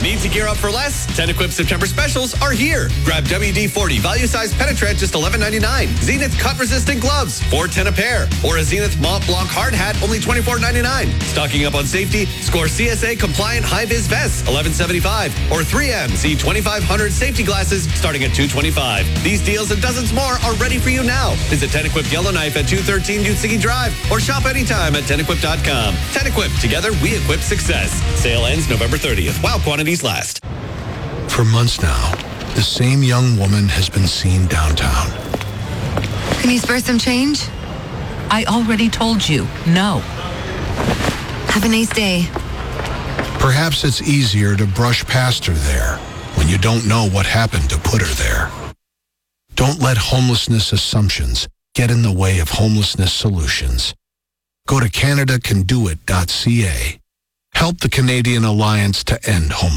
Need to gear up for less? Tenequip September specials are here. Grab WD-40 value-size penetrant, just $11.99. Zenith cut-resistant gloves, $4.10 a pair. Or a Zenith Mont Blanc hard hat, only $24.99. Stocking up on safety, score CSA-compliant high-vis vests, $11.75. Or 3M Z2500 safety glasses, starting at $225. These deals and dozens more are ready for you now. Visit Tenequip Yellowknife at 213 Utsigi Drive or shop anytime at Tenequip.com. Tenequip, together we equip success. Sale ends November 30th while quantities last. For months now, the same young woman has been seen downtown. Can you spare some change? I already told you, no. Have a nice day. Perhaps it's easier to brush past her there when you don't know what happened to put her there. Don't let homelessness assumptions get in the way of homelessness solutions. Go to CanadaCanDoIt.ca. Help the Canadian Alliance to End Homelessness.